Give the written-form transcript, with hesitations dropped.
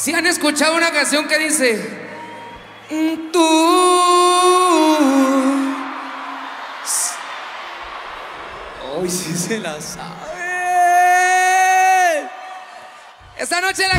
¿Sí han escuchado una canción que dice tú? Hoy sí se la sabe. Esta noche la